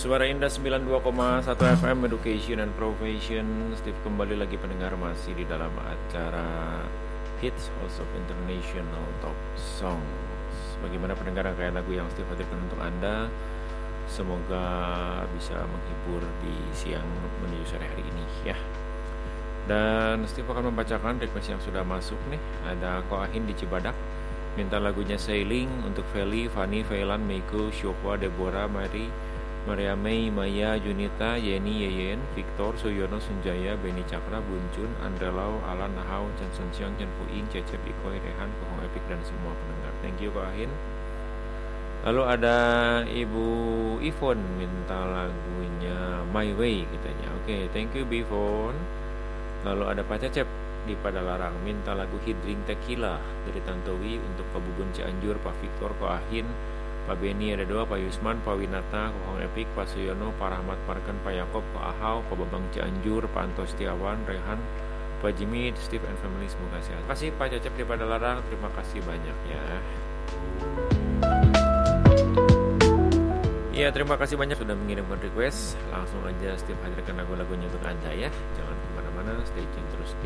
Suara Indah 92,1 FM Education and Profession. Steve kembali lagi pendengar, masih di dalam acara Hits House of International Top Songs. Bagaimana pendengar rangkaian lagu yang Steve hadirkan untuk Anda? Semoga bisa menghibur di siang menuju sore hari ini ya. Dan Steve akan membacakan request yang sudah masuk nih. Ada Koahin di Cibadak minta lagunya Sailing untuk Feli, Fani, Failan, Meiko, Syokwa, Deborah, Maria Mei, Maya, Junita, Yeni, Yeyen, Victor, Suyono, Sunjaya, Beni Cakra, Buncun, Andrelau, Alan, Nahau, Chan Sun Siang, Chan Fuing, Cecep, Ikoy, Rehan, Kohong Epic, dan semua pendengar. Thank you Koahin. Lalu ada Ibu Ivon minta lagunya My Way katanya. Oke, thank you Bu Ivon. Lalu ada Pak Cecep di Padalarang minta lagu Hidring Tequila dari Tantowi untuk Pak Bubun Cianjur, Pak Victor, Koahin, Pak Beni ada dua, Pak Yusman, Pak Winata, Kohong Epic, Pak Suyono, Pak Rahmat Parken, Pak Yakob, Pak Ahau, Pak Babang Cianjur, Pak Anto Setiawan, Rehan, Pak Jimmy, Steve and Family, semoga sehat. Terima kasih Pak Cecep di Padalarang, terima kasih banyak ya. Ya, terima kasih banyak sudah mengirimkan request. Langsung aja Steve hadirkan lagu-lagunya untuk Anda ya. Jangan kemana-mana, stay tune terus di